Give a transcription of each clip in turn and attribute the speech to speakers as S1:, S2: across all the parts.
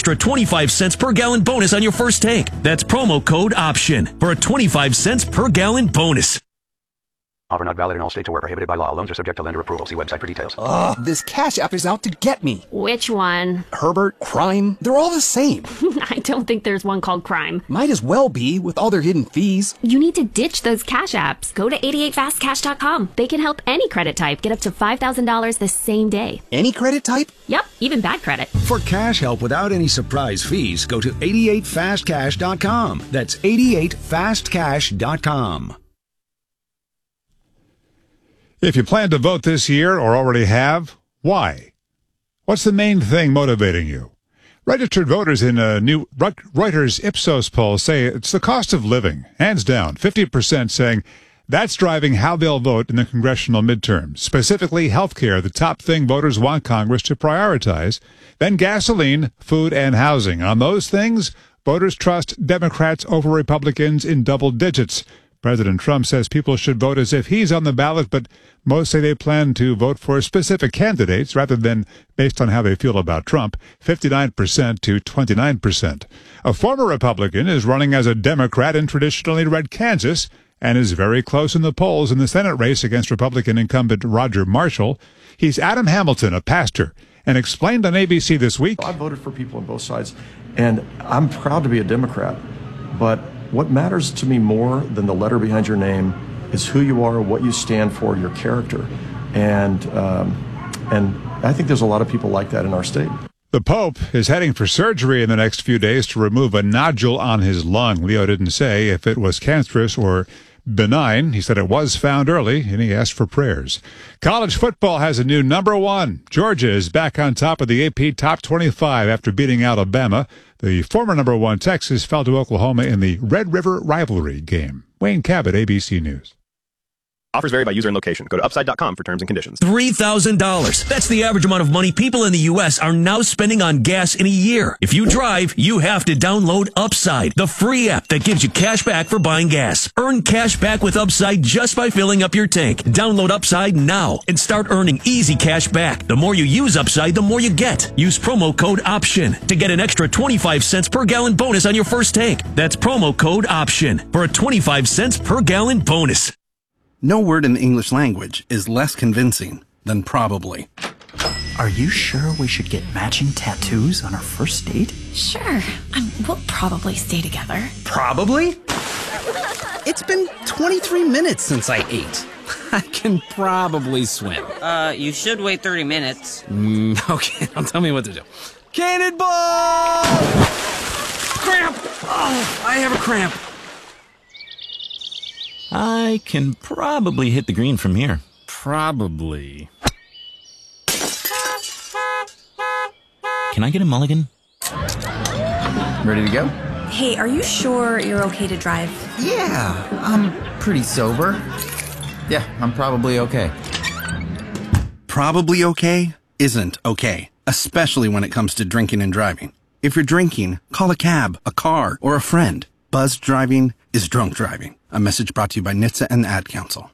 S1: extra 25 cents per gallon bonus on your first tank. That's promo code OPTION for a 25 cents per gallon bonus.
S2: Offer not valid in all states or prohibited by law. Loans are subject to lender approval. See website for details.
S3: Ugh, this Cash App is out to get me.
S4: Which one?
S3: Herbert, Crime, they're all the same.
S4: I don't think there's one called Crime.
S3: Might as well be with all their hidden fees.
S4: You need to ditch those Cash Apps. Go to 88fastcash.com. They can help any credit type get up to $5,000 the same day.
S3: Any credit type?
S4: Yep, even bad credit.
S5: For cash help without any surprise fees, go to 88fastcash.com. That's 88fastcash.com.
S6: If you plan to vote this year or already have, why? What's the main thing motivating you? Registered voters in a new Reuters Ipsos poll say it's the cost of living, hands down. 50% saying that's driving how they'll vote in the congressional midterms. Specifically, healthcare, the top thing voters want Congress to prioritize. Then gasoline, food, and housing. On those things, voters trust Democrats over Republicans in double digits. President Trump says people should vote as if he's on the ballot, but most say they plan to vote for specific candidates rather than based on how they feel about Trump, 59% to 29%. A former Republican is running as a Democrat in traditionally red Kansas and is very close in the polls in the Senate race against Republican incumbent Roger Marshall. He's Adam Hamilton, a pastor, and explained on ABC This Week.
S7: I voted for people on both sides, and I'm proud to be a Democrat, but what matters to me more than the letter behind your name is who you are, what you stand for, your character. And I think there's a lot of people like that in our state.
S6: The Pope is heading for surgery in the next few days to remove a nodule on his lung. Leo didn't say if it was cancerous or benign. He said it was found early, and he asked for prayers. College football has a new number one. Georgia is back on top of the AP Top 25 after beating Alabama. The former number one Texas fell to Oklahoma in the Red River rivalry game. Wayne Cabot, ABC News.
S8: Offers vary by user and location. Go to upside.com for terms and conditions.
S1: $3,000. That's the average amount of money people in the U.S. are now spending on gas in a year. If you drive, you have to download Upside, the free app that gives you cash back for buying gas. Earn cash back with Upside just by filling up your tank. Download Upside now and start earning easy cash back. The more you use Upside, the more you get. Use promo code OPTION to get an extra 25 cents per gallon bonus on your first tank. That's promo code OPTION for a 25 cents per gallon bonus.
S9: No word in the English language is less convincing than probably.
S10: Are you sure we should get matching tattoos on our first date?
S11: Sure. We'll probably stay together.
S9: Probably? It's been 23 minutes since I ate. I can probably swim.
S12: You should wait 30 minutes.
S9: Okay, now tell me what to do. Cannonball! Cramp! Oh, I have a cramp.
S13: I can probably hit the green from here.
S9: Probably.
S13: Can I get a mulligan?
S10: Ready to go?
S11: Hey, are you sure you're okay to drive?
S10: Yeah, I'm pretty sober. Yeah, I'm probably okay.
S9: Probably okay isn't okay, especially when it comes to drinking and driving. If you're drinking, call a cab, a car, or a friend. Buzzed driving is drunk driving. A message brought to you by NHTSA and the Ad Council.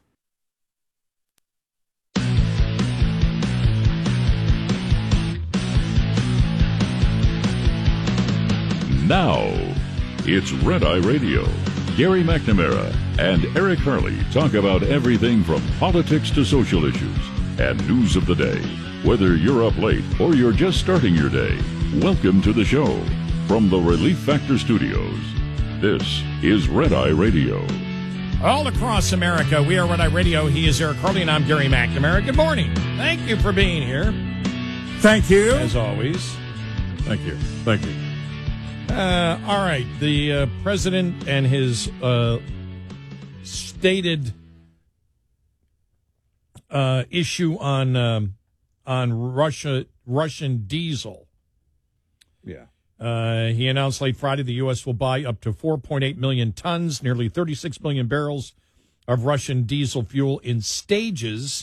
S14: Now, it's Red Eye Radio. Gary McNamara and Eric Harley talk about everything from politics to social issues and news of the day. Whether you're up late or you're just starting your day, welcome to the show. From the Relief Factor Studios, this is Red Eye Radio.
S15: All across America, we are Red Eye Radio. He is Eric Harley, and I'm Gary McNamara. Good morning. Thank you for being here.
S16: Thank you.
S15: As always.
S16: Thank you. Thank you.
S15: All right. The president and his stated issue on Russian diesel.
S16: Yeah.
S15: He announced late Friday the U.S. will buy up to 4.8 million tons, nearly 36 million barrels of Russian diesel fuel in stages.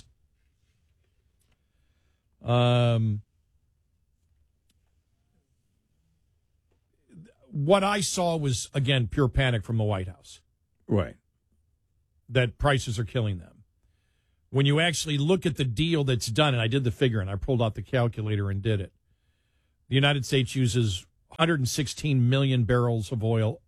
S15: What I saw was, again, pure panic from the White House.
S16: Right.
S15: That prices are killing them. When you actually look at the deal that's done, and I did the figure, and I pulled out the calculator and did it, the United States uses 116 million barrels of oil,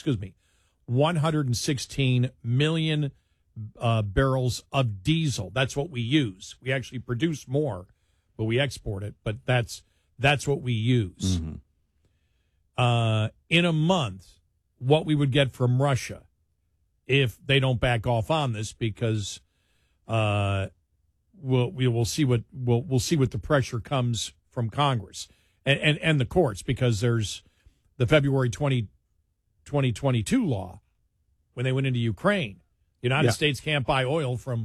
S15: 116 million barrels of diesel. That's what we use. We actually produce more, but we export it. But that's what we use. In a month, what we would get from Russia if they don't back off on this, because we'll see what the pressure comes from Congress and the courts, because there's the February 2022 law when they went into Ukraine. The United States can't buy oil from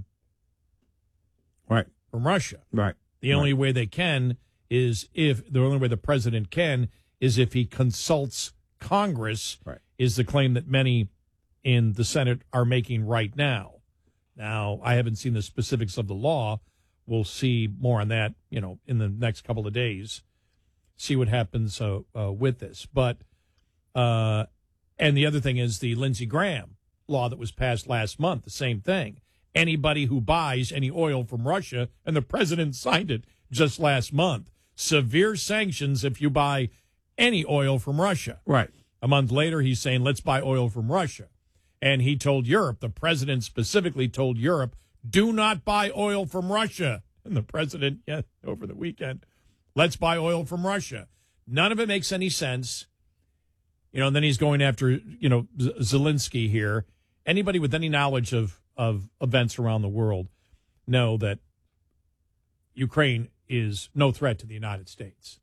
S15: Russia.
S16: Right.
S15: The only way they can is the only way the president can is if he consults Congress.
S16: Right.
S15: Is the claim that many in the Senate are making right now. Now, I haven't seen the specifics of the law. We'll see more on that, in the next couple of days. See what happens with this. But and the other thing is the Lindsey Graham law that was passed last month. The same thing. Anybody who buys any oil from Russia, and the president signed it just last month. Severe sanctions if you buy any oil from Russia.
S16: Right.
S15: A month later, he's saying, let's buy oil from Russia. And he told Europe, the president specifically told Europe, do not buy oil from Russia. And the president, over the weekend, let's buy oil from Russia. None of it makes any sense. And then he's going after, Zelensky here. Anybody with any knowledge of events around the world know that Ukraine is no threat to the United States.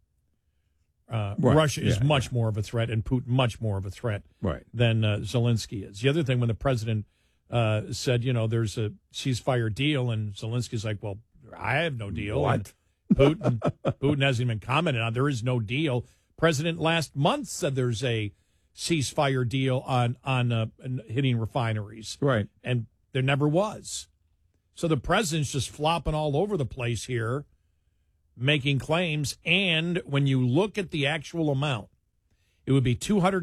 S15: Russia is much more of a threat, and Putin much more of a threat than Zelensky is. The other thing, when the president said, there's a ceasefire deal, and Zelensky's like, well, I have no deal.
S16: What?
S15: And Putin hasn't even commented on there is no deal. President last month said there's a ceasefire deal on hitting refineries.
S16: Right.
S15: And there never was. So the president's just flopping all over the place here, making claims. And when you look at the actual amount, it would be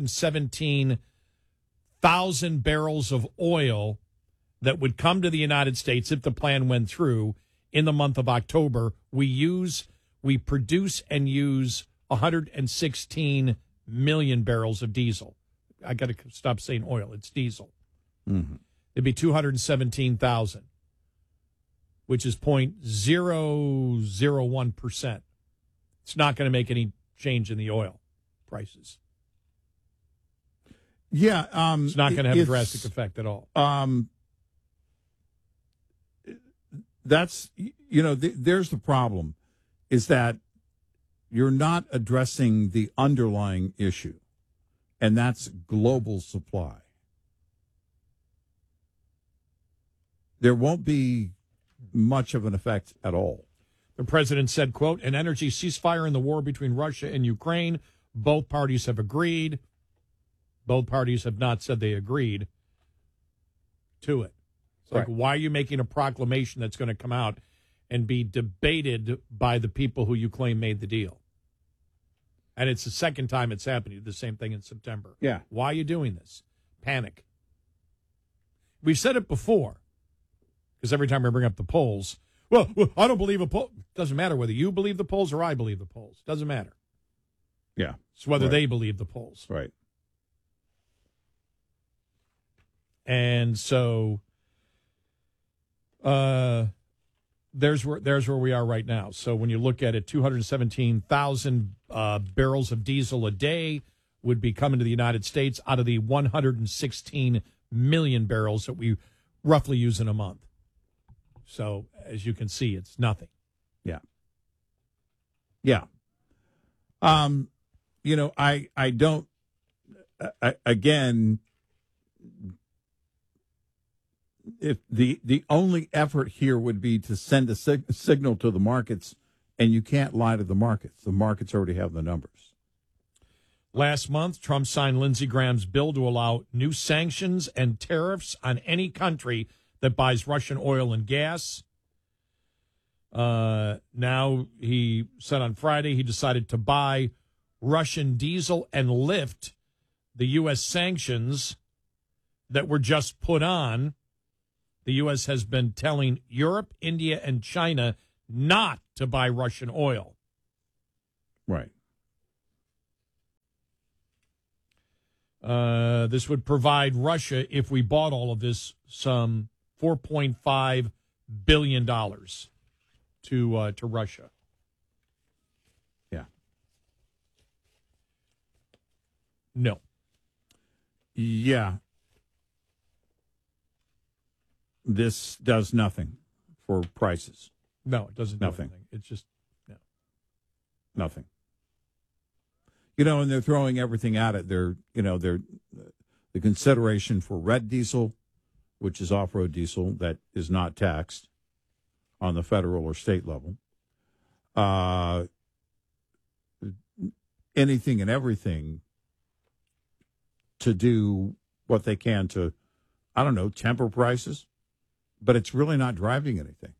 S15: 217,000 barrels of oil that would come to the United States if the plan went through in the month of October. We produce and use 116 million barrels of diesel. I got to stop saying oil. It's diesel.
S16: Mm-hmm.
S15: It'd be 217,000. Which is 0.001%. It's not going to make any change in the oil prices.
S16: Yeah.
S15: It's not going to have a drastic effect at all.
S16: That's, there's the problem, is that you're not addressing the underlying issue, and that's global supply. There won't be much of an effect at all.
S15: The president said, quote, an energy ceasefire in the war between Russia and Ukraine. Both parties have agreed. Both parties have not said they agreed to it. It's like, why are you making a proclamation that's going to come out and be debated by the people who you claim made the deal? And it's the second time it's happened. You did the same thing in September.
S16: Yeah.
S15: Why are you doing this? Panic. We've said it before. Because every time we bring up the polls, well, I don't believe a poll. Doesn't matter whether you believe the polls or I believe the polls. Doesn't matter.
S16: Yeah.
S15: It's whether they believe the polls.
S16: Right.
S15: And so there's where we are right now. So when you look at it, 217,000 barrels of diesel a day would be coming to the United States out of the 116 million barrels that we roughly use in a month. So, as you can see, it's nothing.
S16: Yeah. Yeah. I don't, again, if the only effort here would be to send a signal to the markets, and you can't lie to the markets. The markets already have the numbers.
S15: Last month, Trump signed Lindsey Graham's bill to allow new sanctions and tariffs on any country that buys Russian oil and gas. Now, he said on Friday he decided to buy Russian diesel and lift the U.S. sanctions that were just put on. The U.S. has been telling Europe, India, and China not to buy Russian oil.
S16: Right.
S15: This would provide Russia, if we bought all of this, some $4.5 billion to Russia.
S16: Yeah.
S15: No.
S16: Yeah. This does nothing for prices.
S15: No, it doesn't do
S16: Nothing.
S15: anything. It's just, no.
S16: Nothing. You know, and they're throwing everything at it. They're the consideration for red diesel, which is off-road diesel that is not taxed on the federal or state level. Anything and everything to do what they can to, I don't know, temper prices, but it's really not driving anything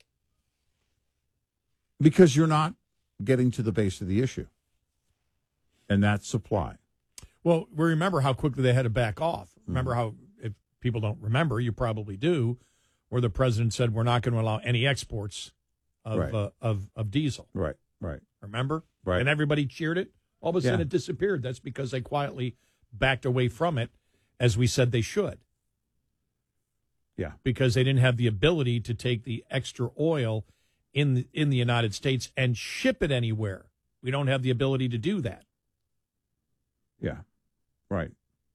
S16: because you're not getting to the base of the issue. And that's supply.
S15: Well, we remember how quickly they had to back off. Remember how, if people don't remember, you probably do, where the president said we're not going to allow any exports of of diesel.
S16: Right.
S15: Remember?
S16: Right.
S15: And everybody cheered it. All of a sudden
S16: Yeah.
S15: it disappeared. That's because they quietly backed away from it, as we said they should.
S16: Yeah.
S15: Because they didn't have the ability to take the extra oil in the United States and ship it anywhere. We don't have the ability to do that.
S16: Yeah. Right.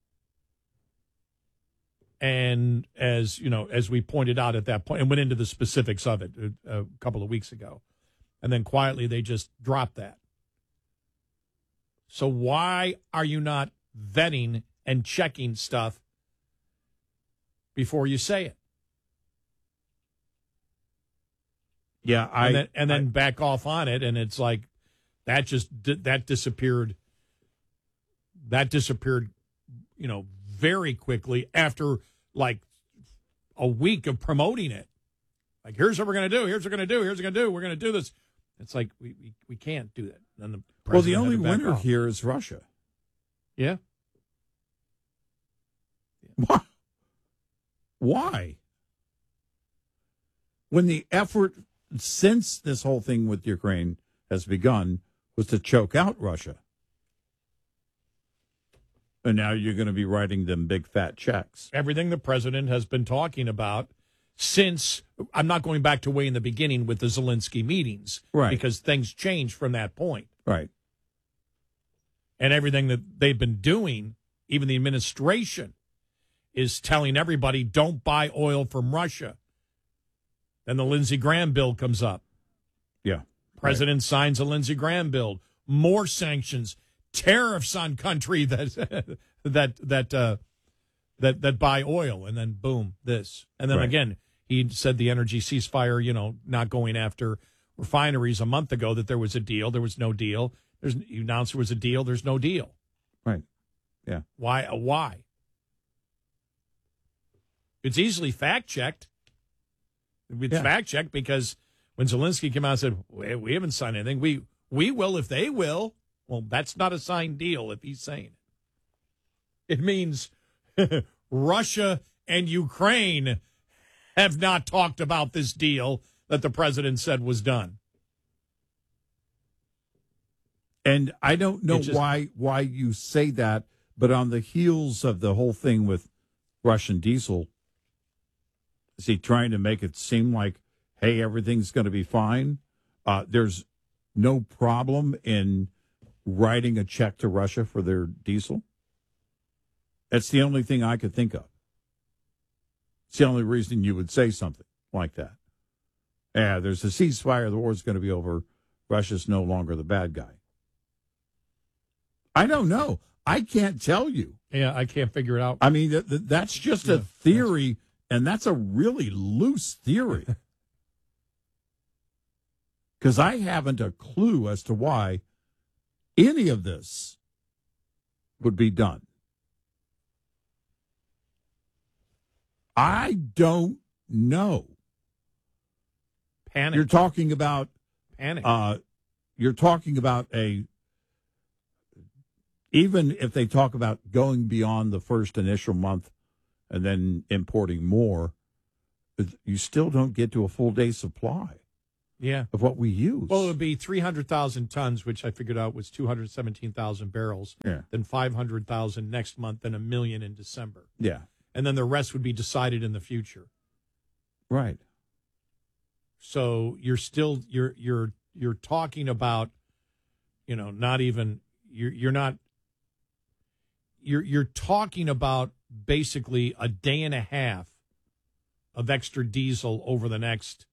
S15: And as you know, as we pointed out at that point, and went into the specifics of it a couple of weeks ago, and then quietly they just dropped that. So why are you not vetting and checking stuff before you say it?
S16: Yeah,
S15: and then back off on it, and it's like that disappeared. That disappeared, very quickly after like a week of promoting it. Like, here's what we're going to do. Here's what we're going to do. Here's what we're going to do. We're going to do this. It's like we can't do that. And the
S16: the only winner here is Russia.
S15: Yeah.
S16: Why? When the effort since this whole thing with Ukraine has begun was to choke out Russia. And now you're going to be writing them big fat checks.
S15: Everything the president has been talking about since, I'm not going back to way in the beginning with the Zelensky meetings.
S16: Right.
S15: Because things changed from that point.
S16: Right.
S15: And everything that they've been doing, even the administration, is telling everybody, don't buy oil from Russia. Then the Lindsey Graham bill comes up.
S16: Yeah.
S15: President signs a Lindsey Graham bill. More sanctions, tariffs on country that buy oil, and then boom, this. And then again, he said the energy ceasefire, not going after refineries a month ago, that there was a deal. There was no deal. He announced there was a deal. There's no deal.
S16: Right. Yeah.
S15: Why? It's easily fact-checked. It's fact-checked because when Zelensky came out and said, we haven't signed anything, we will if they will. Well, that's not a signed deal if he's saying it. It means Russia and Ukraine have not talked about this deal that the president said was done.
S16: And I don't know why you say that, but on the heels of the whole thing with Russian diesel, is he trying to make it seem like, hey, everything's going to be fine? There's no problem in writing a check to Russia for their diesel? That's the only thing I could think of. It's the only reason you would say something like that. Yeah, there's a ceasefire. The war's going to be over. Russia's no longer the bad guy. I don't know. I can't tell you.
S15: Yeah, I can't figure it out.
S16: I mean, that's just a theory, and that's a really loose theory. Because I haven't a clue as to why any of this would be done. I don't know.
S15: Panic.
S16: You're talking about
S15: panic.
S16: You're talking about even if they talk about going beyond the first initial month and then importing more, you still don't get to a full day supply. of what we use.
S15: Well, it would be 300,000 tons, which I figured out was 217,000 barrels.
S16: Yeah.
S15: Then 500,000 next month, then 1 million in December.
S16: Yeah.
S15: And then the rest would be decided in the future.
S16: Right.
S15: So you're still you're talking about, not even you're talking about basically a day and a half of extra diesel over the next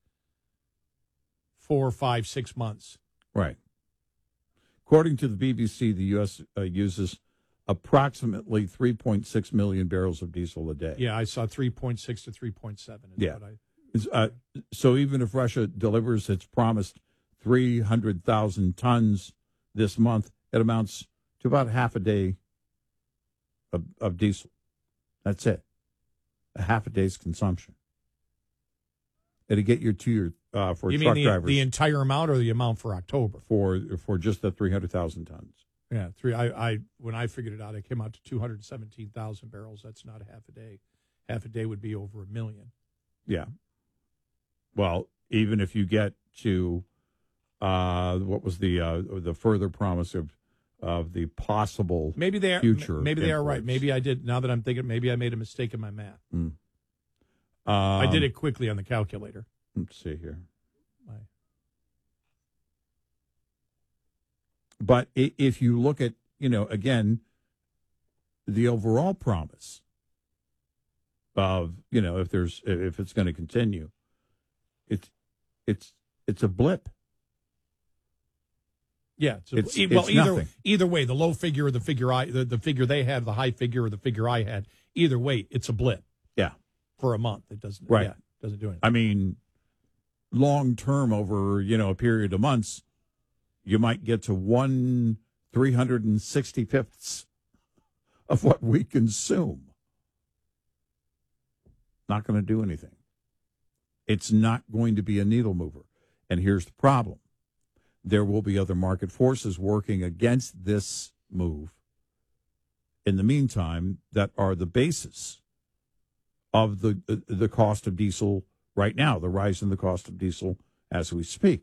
S15: 4, 5, 6 months.
S16: Right. According to the BBC, the U.S. Uses approximately 3.6 million barrels of diesel a day.
S15: Yeah, I saw 3.6 to 3.7.
S16: Yeah. So even if Russia delivers its promised 300,000 tons this month, it amounts to about half a day of diesel. That's it. A half a day's consumption. It'll get you to your for
S15: you
S16: truck
S15: mean
S16: drivers.
S15: The entire amount or the amount for October?
S16: For just the 300,000 tons.
S15: Yeah, when I figured it out, it came out to 217,000 barrels. That's not half a day. Half a day would be over 1 million.
S16: Yeah. Well, even if you get to what was the further promise of the possible future
S15: maybe they are right.
S16: imports.
S15: Maybe I did. Now that I'm thinking, maybe I made a mistake in my math. I did it quickly on the calculator.
S16: Let's see here. But if you look at, again, the overall promise of, if it's going to continue, it's a blip.
S15: Yeah,
S16: it's
S15: either
S16: nothing.
S15: way, the low figure or the figure they had, the high figure or the figure I had, either way, it's a blip.
S16: Yeah,
S15: for a month, it doesn't.
S16: Right,
S15: yeah, doesn't do anything.
S16: I mean, long term over a period of months, you might get to 1/365th of what we consume. Not going to do anything. It's not going to be a needle mover. And here's the problem. There will be other market forces working against this move in the meantime that are the basis of the cost of diesel right now, the rise in the cost of diesel as we speak.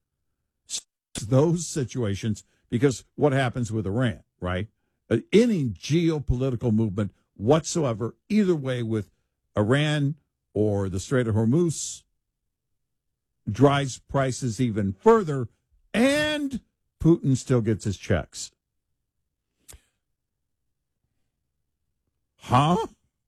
S16: Those situations, because what happens with Iran, right? Any geopolitical movement whatsoever, either way with Iran or the Strait of Hormuz, drives prices even further, and Putin still gets his checks. Huh?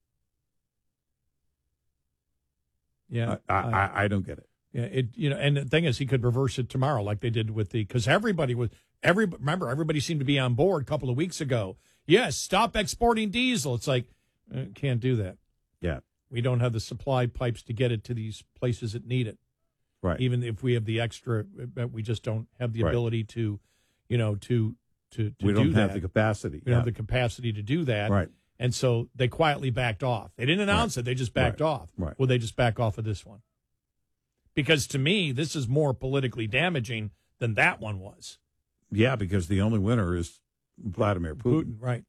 S15: Yeah,
S16: I don't get it.
S15: Yeah, and the thing is, he could reverse it tomorrow, like they did with because everybody seemed to be on board a couple of weeks ago. Yes, stop exporting diesel. It's like, can't do that.
S16: Yeah,
S15: we don't have the supply pipes to get it to these places that need it.
S16: Right.
S15: Even if we have the extra, we just don't have the ability to, to
S16: we don't have the capacity.
S15: We don't have the capacity to do that.
S16: Right.
S15: And so they quietly backed off. They didn't announce it. They just backed off.
S16: Right.
S15: Well, they just back off of this one. Because to me, this is more politically damaging than that one was.
S16: Yeah, because the only winner is Vladimir Putin.
S15: Right.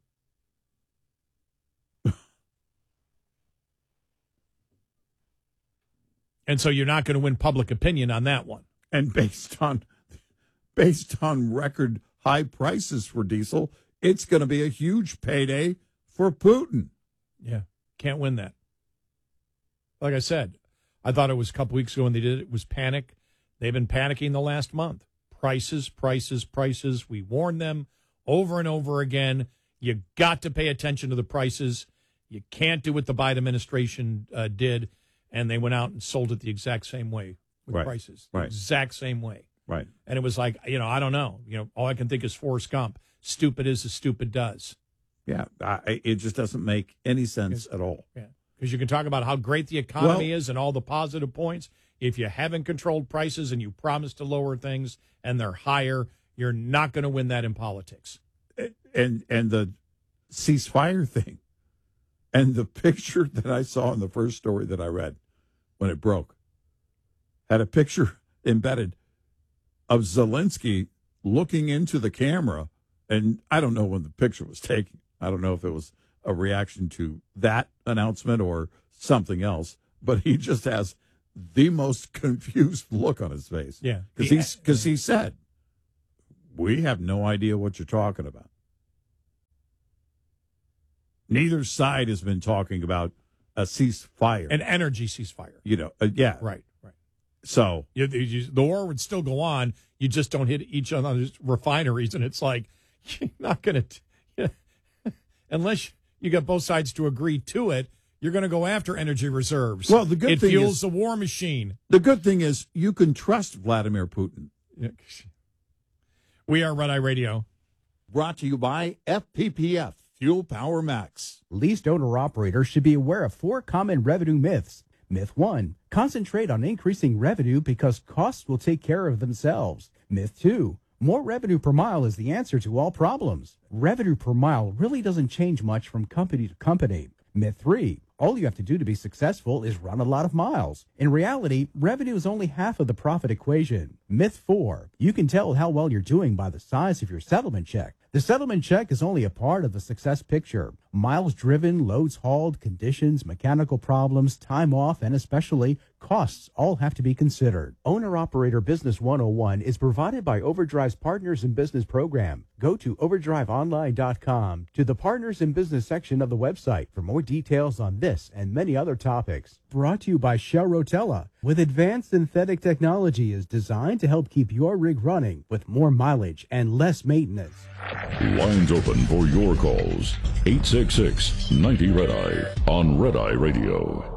S15: And so you're not going to win public opinion on that one.
S16: And based on record high prices for diesel, it's going to be a huge payday for Putin.
S15: Yeah, can't win that. Like I said, I thought it was a couple weeks ago when they did it. It was panic. They've been panicking the last month. Prices, prices, prices. We warned them over and over again. You got to pay attention to the prices. You can't do what the Biden administration did, and they went out and sold it the exact same way with prices. The exact same way.
S16: Right.
S15: And it was like, I don't know. All I can think is Forrest Gump. Stupid is as stupid does.
S16: Yeah, it just doesn't make any sense at all.
S15: Yeah, because you can talk about how great the economy is and all the positive points. If you haven't controlled prices and you promise to lower things and they're higher, you're not going to win that in politics.
S16: And the ceasefire thing and the picture that I saw in the first story that I read when it broke had a picture embedded of Zelensky looking into the camera. And I don't know when the picture was taken. I don't know if it was a reaction to that announcement or something else, but he just has the most confused look on his face.
S15: Yeah.
S16: Because he said, we have no idea what you're talking about. Neither side has been talking about a ceasefire.
S15: An energy ceasefire.
S16: Yeah.
S15: Right.
S16: So
S15: the war would still go on. You just don't hit each other's refineries, and it's like you're not going to, unless you got both sides to agree to it. You're going to go after energy reserves.
S16: Well, the good thing
S15: fuels
S16: is
S15: the war machine.
S16: The good thing is you can trust Vladimir Putin.
S15: We are Red Eye Radio.
S16: Brought to you by FPPF Fuel Power Max.
S17: Leased owner-operators should be aware of 4 common revenue myths. Myth 1, concentrate on increasing revenue because costs will take care of themselves. Myth 2, more revenue per mile is the answer to all problems. Revenue per mile really doesn't change much from company to company. Myth 3, all you have to do to be successful is run a lot of miles. In reality, revenue is only half of the profit equation. Myth 4, you can tell how well you're doing by the size of your settlement check. The settlement check is only a part of the success picture. Miles driven, loads hauled, conditions, mechanical problems, time off, and especially costs all have to be considered. Owner-Operator Business 101 is provided by Overdrive's Partners in Business program. Go to overdriveonline.com to the Partners in Business section of the website for more details on this and many other topics. Brought to you by Shell Rotella, with advanced synthetic technology is designed to help keep your rig running with more mileage and less maintenance.
S14: Lines open for your calls. 866-90-RED-EYE on Red Eye Radio.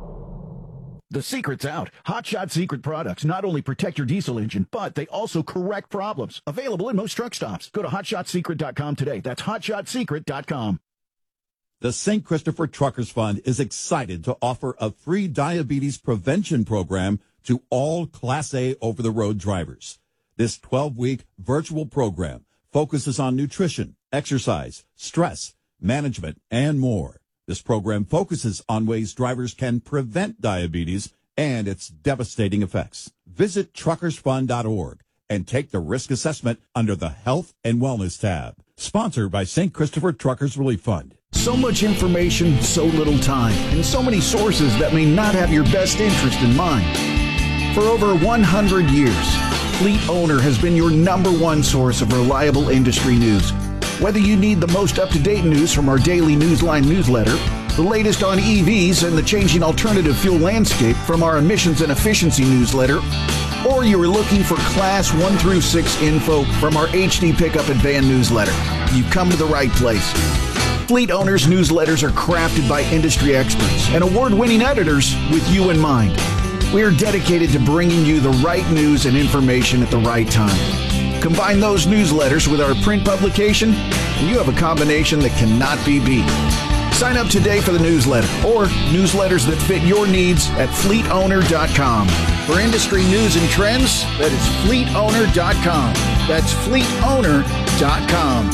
S18: The secret's out. Hot Shot Secret products not only protect your diesel engine, but they also correct problems. Available in most truck stops. Go to hotshotsecret.com today. That's hotshotsecret.com.
S19: The St. Christopher Truckers Fund is excited to offer a free diabetes prevention program to all Class A over-the-road drivers. This 12-week virtual program focuses on nutrition, exercise, stress, management, and more. This program focuses on ways drivers can prevent diabetes and its devastating effects. Visit truckersfund.org and take the risk assessment under the Health and Wellness tab. Sponsored by St. Christopher Truckers Relief Fund.
S18: So much information, so little time, and so many sources that may not have your best interest in mind. For over 100 years, Fleet Owner has been your #1 source of reliable industry news. Whether you need the most up-to-date news from our daily Newsline newsletter, the latest on EVs and the changing alternative fuel landscape from our emissions and efficiency newsletter, or you are looking for Class 1 through 6 info from our HD Pickup and Van newsletter, you've come to the right place. Fleet Owners newsletters are crafted by industry experts and award-winning editors with you in mind. We are dedicated to bringing you the right news and information at the right time. Combine those newsletters with our print publication, and you have a combination that cannot be beat. Sign up today for the newsletter or newsletters that fit your needs at fleetowner.com. For industry news and trends, that is fleetowner.com. That's fleetowner.com.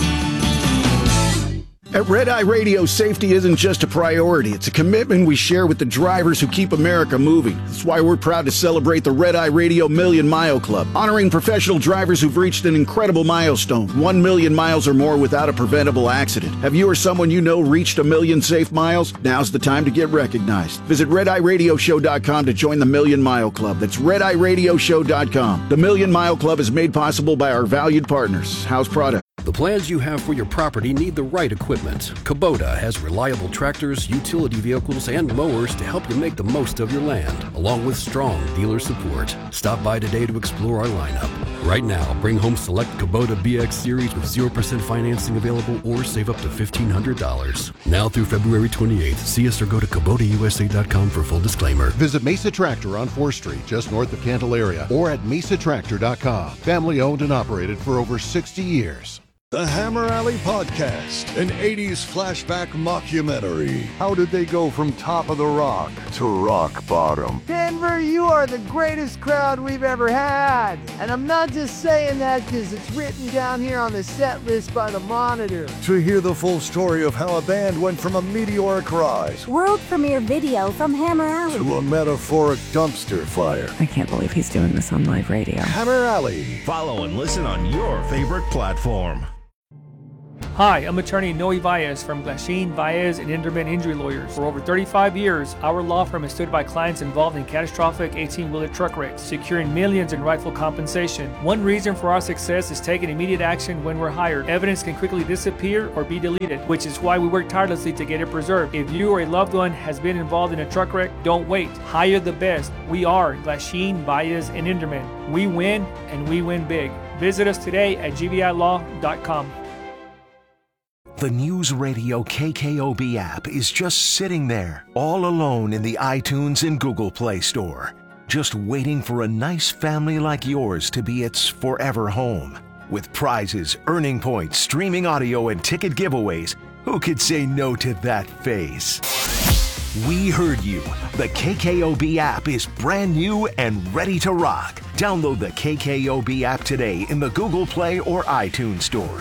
S18: At Red Eye Radio, safety isn't just a priority. It's a commitment we share with the drivers who keep America moving. That's why we're proud to celebrate the Red Eye Radio Million Mile Club, honoring professional drivers who've reached an incredible milestone, 1 million miles or more without a preventable accident. Have you or someone you know reached 1 million safe miles? Now's the time to get recognized. Visit RedEyeRadioShow.com to join the Million Mile Club. That's RedEyeRadioShow.com. The Million Mile Club is made possible by our valued partners, House Product.
S20: The plans you have for your property need the right equipment. Kubota has reliable tractors, utility vehicles, and mowers to help you make the most of your land, along with strong dealer support. Stop by today to explore our lineup. Right now, bring home select Kubota BX Series with 0% financing available or save up to $1,500. Now through February 28th, see us or go to KubotaUSA.com for full disclaimer.
S21: Visit Mesa Tractor on 4th Street, just north of Candelaria, or at mesatractor.com. Family owned and operated for over 60 years.
S22: The Hammer Alley Podcast, an 80s flashback mockumentary. How did they go from top of the rock to rock bottom?
S23: Denver, you are the greatest crowd we've ever had. And I'm not just saying that because it's written down here on the set list by the Monitor.
S22: To hear the full story of how a band went from a meteoric rise,
S24: world premiere video from Hammer Alley,
S22: to a metaphoric dumpster fire.
S25: I can't believe he's doing this on live radio.
S22: Hammer Alley.
S26: Follow and listen on your favorite platform.
S2: Hi, I'm attorney Noe Baez from Glasheen, Baez, and Inderman Injury Lawyers. For over 35 years, our law firm has stood by clients involved in catastrophic 18-wheeler truck wrecks, securing millions in rightful compensation. One reason for our success is taking immediate action when we're hired. Evidence can quickly disappear or be deleted, which is why we work tirelessly to get it preserved. If you or a loved one has been involved in a truck wreck, don't wait. Hire the best. We are Glasheen, Baez, and Inderman. We win, and we win big. Visit us today at gbilaw.com.
S3: The News Radio KKOB app is just sitting there, all alone in the iTunes and Google Play Store, just waiting for a nice family like yours to be its forever home. With prizes, earning points, streaming audio, and ticket giveaways, who could say no to that face? We heard you. The KKOB app is brand new and ready to rock. Download the KKOB app today in the Google Play or iTunes Store.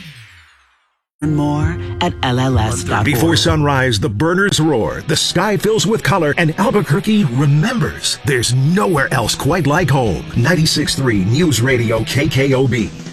S4: More at LLS.org.
S5: Before sunrise, the burners roar, the sky fills with color, and Albuquerque remembers. There's nowhere else quite like home. 96.3 News Radio KKOB.